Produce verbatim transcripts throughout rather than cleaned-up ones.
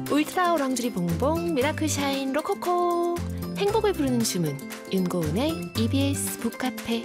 울트라 오랑주리 봉봉 미라클 샤인 로코코 행복을 부르는 주문 윤고은의 이비에스 북카페.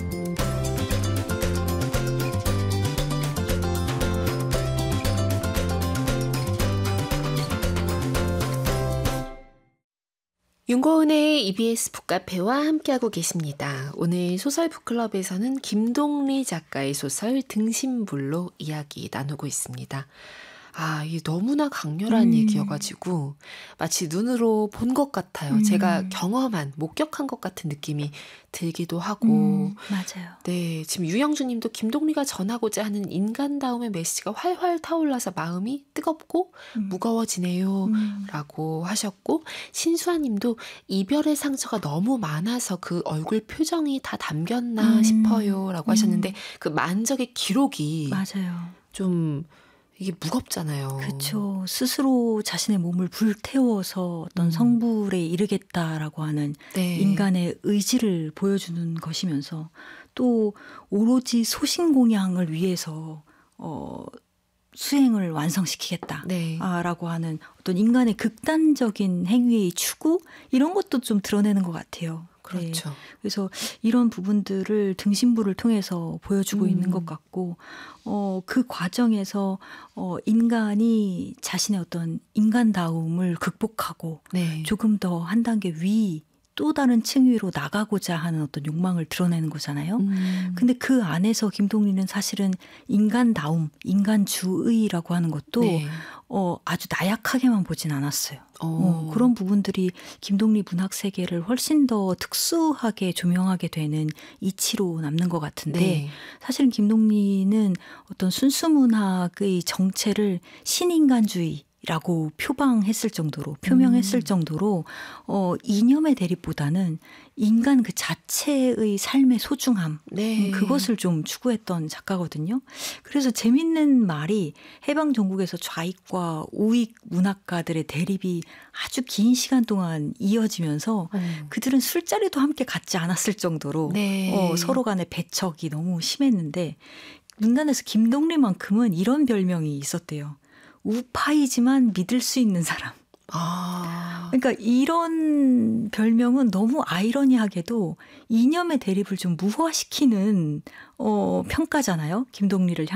윤고은의 이비에스 북카페와 함께하고 계십니다. 오늘 소설 북클럽에서는 김동리 작가의 소설 등신불로 이야기 나누고 있습니다. 아, 이게 너무나 강렬한 음. 얘기여가지고 마치 눈으로 본 것 같아요. 음. 제가 경험한, 목격한 것 같은 느낌이 들기도 하고. 음, 맞아요. 네, 지금 유영주 님도 김동리가 전하고자 하는 인간다움의 메시지가 활활 타올라서 마음이 뜨겁고 음. 무거워지네요. 음. 라고 하셨고, 신수아 님도 이별의 상처가 너무 많아서 그 얼굴 표정이 다 담겼나 음. 싶어요. 라고 음. 하셨는데, 그 만적의 기록이 맞아요. 좀 이게 무겁잖아요. 그렇죠. 스스로 자신의 몸을 불태워서 어떤 음. 성불에 이르겠다라고 하는 네. 인간의 의지를 보여주는 것이면서 또 오로지 소신공양을 위해서 어, 수행을 완성시키겠다라고 네. 하는 어떤 인간의 극단적인 행위의 추구 이런 것도 좀 드러내는 것 같아요. 그렇죠. 네. 그래서 이런 부분들을 등신부를 통해서 보여주고 음. 있는 것 같고 어, 그 과정에서 어, 인간이 자신의 어떤 인간다움을 극복하고 네. 조금 더 한 단계 위 또 다른 층위로 나가고자 하는 어떤 욕망을 드러내는 거잖아요. 음. 근데 그 안에서 김동리는 사실은 인간다움, 인간주의라고 하는 것도 네. 어, 아주 나약하게만 보진 않았어요. 오. 어, 그런 부분들이 김동리 문학 세계를 훨씬 더 특수하게 조명하게 되는 이치로 남는 것 같은데 네. 사실은 김동리는 어떤 순수문학의 정체를 신인간주의 라고 표방했을 정도로 표명했을 음. 정도로 어, 이념의 대립보다는 인간 그 자체의 삶의 소중함 네. 음, 그것을 좀 추구했던 작가거든요. 그래서 재밌는 말이 해방 전국에서 좌익과 우익 문학가들의 대립이 아주 긴 시간 동안 이어지면서 음. 그들은 술자리도 함께 갖지 않았을 정도로 네. 어, 서로 간의 배척이 너무 심했는데 문단에서 김동리만큼은 이런 별명이 있었대요. 우파이지만 믿을 수 있는 사람. 아. 그러니까 이런 별명은 너무 아이러니하게도 이념의 대립을 좀 무화시키는 어, 평가잖아요. 김동리를 향